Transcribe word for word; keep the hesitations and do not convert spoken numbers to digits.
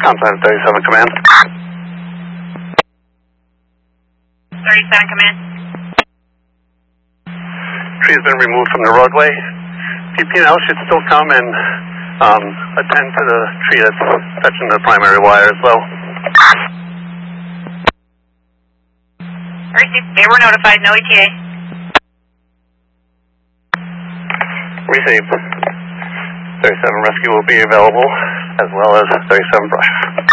Contact thirty-seven Command. thirty-seven Command. Tree has been removed from the roadway. P P and L should still come and um, attend to the tree that's touching the primary wire as well. Received. They were notified. No E T A. Received. thirty-seven Rescue will be available, as well as thirty-seven Brush.